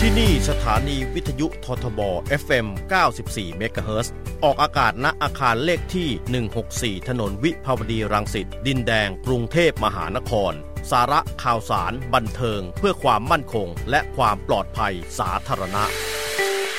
ที่นี่สถานีวิทยุททบ FM 94 เมกะเฮิรตซ์ออกอากาศณอาคารเลขที่ 164 ถนนวิภาวดีรังสิตดินแดงกรุงเทพมหานครสาระข่าวสารบันเทิงเพื่อความมั่นคงและความปลอดภัยสาธารณะ